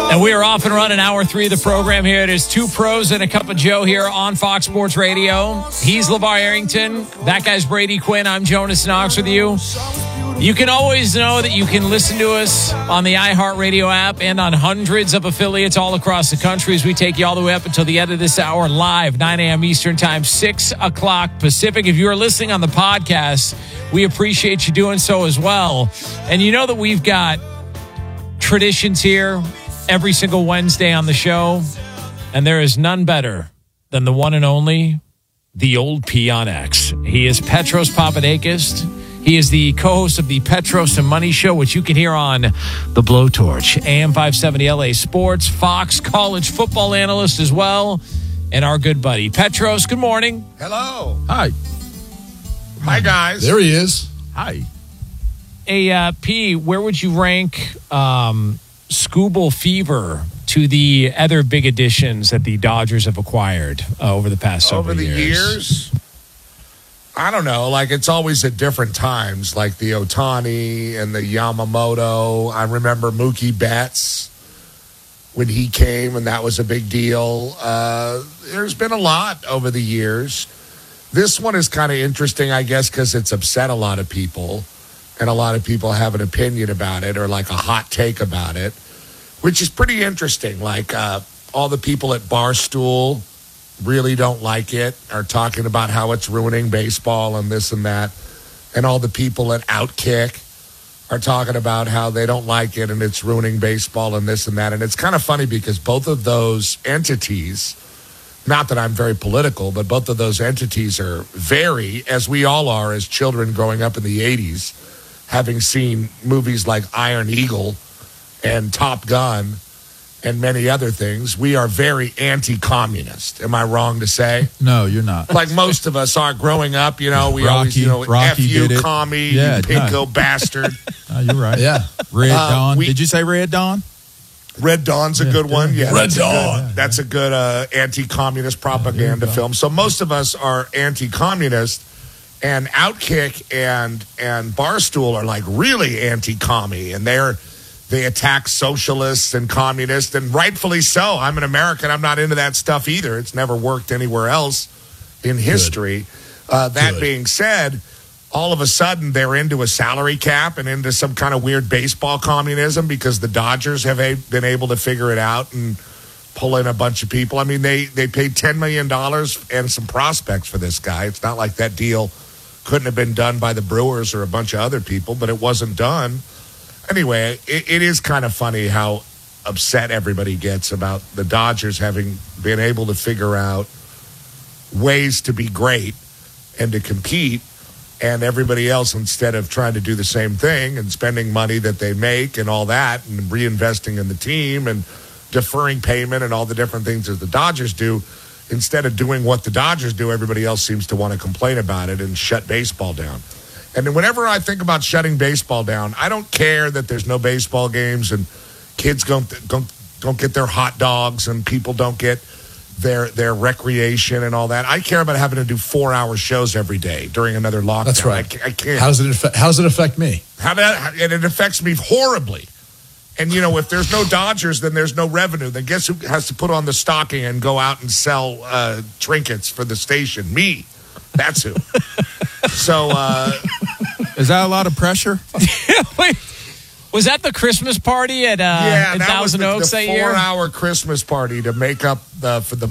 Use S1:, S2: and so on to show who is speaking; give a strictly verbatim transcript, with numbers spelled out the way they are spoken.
S1: And we are off and running hour three of the program here. It is two pros and a cup of Joe here on Fox Sports Radio. He's LeVar Arrington. That guy's Brady Quinn. I'm Jonas Knox with you. You can always know that you can listen to us on the iHeartRadio app and on hundreds of affiliates all across the country as we take you all the way up until the end of this hour live, nine a.m. Eastern Time, six o'clock Pacific. If you are listening on the podcast, we appreciate you doing so as well. And you know that we've got traditions here every single Wednesday on the show, and there is none better than the one and only, the old P on X. He is Petros Papadakis. He is the co-host of the Petros and Money Show, which you can hear on the Blowtorch, A M five seventy L A Sports, Fox college football analyst as well, and our good buddy. Petros, good morning.
S2: Hello.
S3: Hi.
S2: Hi, guys.
S3: There he is. Hi.
S1: Hey, uh, P, where would you rank um, Scooble Fever to the other big additions that the Dodgers have acquired uh, over the past several
S2: Over the
S1: years?
S2: years, I don't know. Like, it's always at different times, like the Ohtani and the Yamamoto. I remember Mookie Betts when he came, and that was a big deal. Uh, there's been a lot over the years. This one is kind of interesting, I guess, because it's upset a lot of people, and a lot of people have an opinion about it or like a hot take about it, which is pretty interesting. Like uh, all the people at Barstool really don't like it, are talking about how it's ruining baseball and this and that. And all the people at Outkick are talking about how they don't like it and it's ruining baseball and this and that. And it's kind of funny because both of those entities, not that I'm very political, but both of those entities are very, as we all are as children growing up in the eighties, having seen movies like Iron Eagle and Top Gun and many other things, we are very anti-communist. Am I wrong to say?
S3: No, you're not.
S2: Like most of us are growing up, you know, we
S3: Rocky,
S2: always, you know,
S3: Rocky
S2: F you,
S3: did it.
S2: commie,
S3: Yeah,
S2: you pinko
S3: no.
S2: bastard.
S3: No, you're right. Yeah. Red
S2: Uh,
S3: Dawn.
S2: we-
S3: Did you say Red Dawn?
S2: Red Dawn's a
S3: Yeah,
S2: good one. Yeah,
S3: Red
S2: that's
S3: Dawn.
S2: A good, that's a good uh, anti-communist propaganda
S3: go.
S2: film. So most of us are anti-communist, and Outkick and and Barstool are like really anti-commie, and they're they attack socialists and communists, and rightfully so. I'm an American. I'm not into that stuff either. It's never worked anywhere else in history. Uh, that
S3: Good.
S2: being said, all of a sudden they're into a salary cap and into some kind of weird baseball communism because the Dodgers have a, been able to figure it out and pull in a bunch of people. I mean, they, they paid ten million dollars and some prospects for this guy. It's not like that deal couldn't have been done by the Brewers or a bunch of other people, but it wasn't done. Anyway, it, it is kind of funny how upset everybody gets about the Dodgers having been able to figure out ways to be great and to compete, and everybody else, instead of trying to do the same thing and spending money that they make and all that and reinvesting in the team and deferring payment and all the different things that the Dodgers do, instead of doing what the Dodgers do, everybody else seems to want to complain about it and shut baseball down. And then whenever I think about shutting baseball down, I don't care that there's no baseball games and kids don't don't, don't get their hot dogs and people don't get their their recreation and all that. I care about having to do four-hour shows every day during another lockdown.
S4: That's right.
S2: I, ca- I can't.
S4: How does it affect, how does it affect me?
S2: How that, and it affects me horribly. And, you know, if there's no Dodgers, then there's no revenue. Then guess who has to put on the stocking and go out and sell uh, trinkets for the station? Me. That's who. So, uh,
S3: Is that a lot of pressure?
S1: Wait, was that the Christmas party at uh,
S2: yeah,
S1: in
S2: that was
S1: Thousand
S2: the,
S1: Oaks
S2: the
S1: that year?
S2: four-hour Christmas party to make up the, for the